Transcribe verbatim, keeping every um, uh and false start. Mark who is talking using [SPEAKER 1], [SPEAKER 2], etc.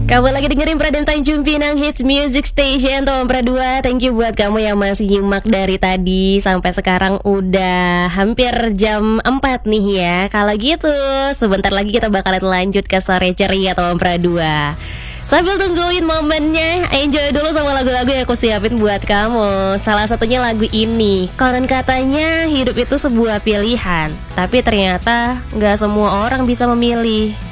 [SPEAKER 1] Kamu lagi dengerin Pradem Tanjung Pinang Hits Music Station Tom Pradua. Thank you buat kamu yang masih nyimak dari tadi sampai sekarang udah hampir jam empat nih ya. Kalau gitu sebentar lagi kita bakalan lanjut ke sore ceria Tom Pradua. Sambil tungguin momennya, enjoy dulu sama lagu-lagu yang aku siapin buat kamu. Salah satunya lagu ini. Konon katanya hidup itu sebuah pilihan, tapi ternyata gak semua orang bisa memilih.